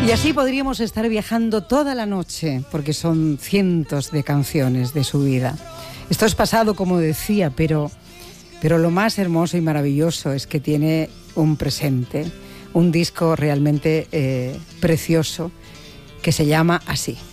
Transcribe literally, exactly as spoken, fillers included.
Y así podríamos estar viajando toda la noche, porque son cientos de canciones de su vida. Esto es pasado, como decía, pero, pero lo más hermoso y maravilloso es que tiene un presente, un disco realmente eh, precioso, que se llama así.